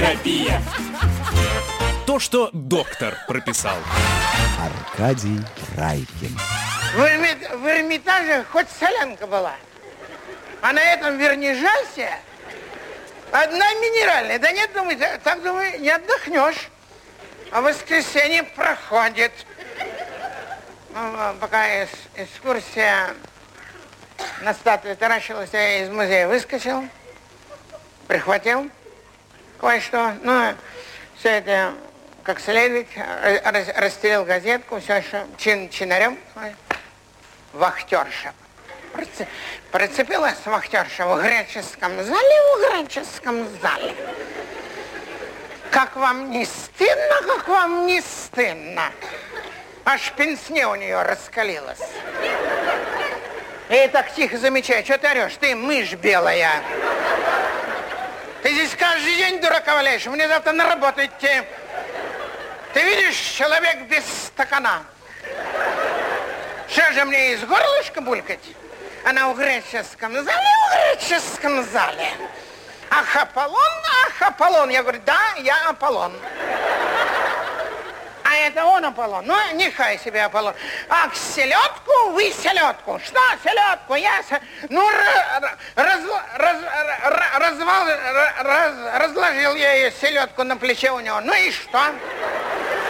Терапия. То, что доктор прописал. Аркадий Райкин. В Эрмитаже хоть солянка была. А на этом вернижасе одна минеральная. Да нет, думаю, так, думаю, не отдохнешь. А воскресенье проходит. Пока экскурсия на статуе таращилась, я из музея выскочил, прихватил кое-что. Ну, все это как следует, расстелил газетку, все еще чинарем. Вахтерша. Прицепилась вахтерша в греческом зале, Как вам не стыдно, как вам не стыдно. Аж пенсне у нее раскалилась. И так тихо замечаю, что ты орешь? Ты мышь белая. Ты здесь каждый день дурака валяешь, мне завтра на работу идти. Ты видишь, человек без стакана. Что же мне из горлышка булькать? Она в греческом зале. Ах, Аполлон. Я говорю, да, я Аполлон. А это он Аполлон. Ну, нехай себе Аполлон. Ах, селедку, вы селедку. Что селедку? Я... Ну, разложил я ее селедку на плече у него. Ну и что?